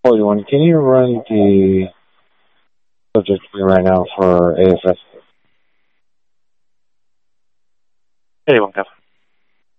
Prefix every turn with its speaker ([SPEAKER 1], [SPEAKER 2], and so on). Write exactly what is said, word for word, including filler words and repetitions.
[SPEAKER 1] forty-one, can you run the subject for me right now for A F S?
[SPEAKER 2] eighty-one, Cap.